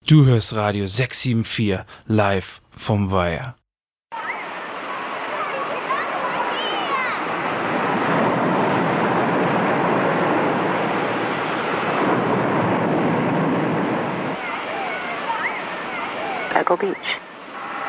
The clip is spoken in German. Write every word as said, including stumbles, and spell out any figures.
Du hörst Radio sechs sieben vier live vom Weiher. Echo Beach.